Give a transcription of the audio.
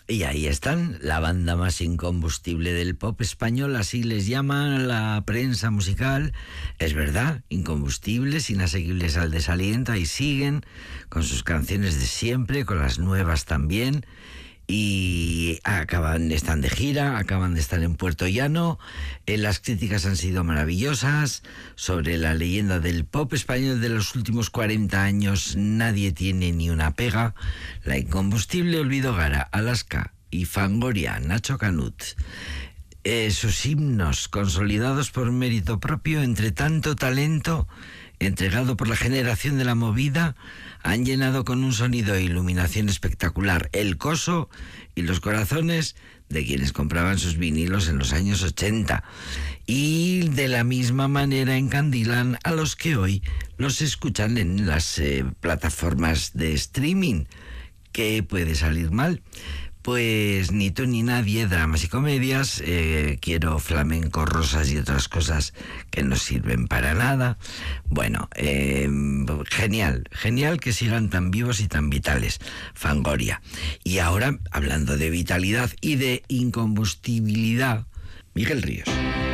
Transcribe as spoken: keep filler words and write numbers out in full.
Y ahí están, la banda más incombustible del pop español, así les llaman la prensa musical. Es verdad, incombustibles, inasequibles al desaliento, ahí siguen, con sus canciones de siempre, con las nuevas también. Y acaban, están de gira, acaban de estar en Puerto Llano. Eh, las críticas han sido maravillosas sobre la leyenda del pop español de los últimos cuarenta años. Nadie tiene ni una pega. La incombustible Olvido Gara, Alaska y Fangoria, Nacho Canut. Eh, sus himnos consolidados por mérito propio, entre tanto talento entregado por la generación de la movida, han llenado con un sonido e iluminación espectacular el coso y los corazones de quienes compraban sus vinilos en los años ochenta, y de la misma manera encandilan a los que hoy los escuchan en las eh, plataformas de streaming. ¿Qué puede salir mal? Pues ni tú ni nadie, dramas y comedias, eh, quiero flamenco, rosas y otras cosas que no sirven para nada. Bueno, eh, genial, genial que sigan tan vivos y tan vitales. Fangoria. Y ahora, hablando de vitalidad y de incombustibilidad, Miguel Ríos.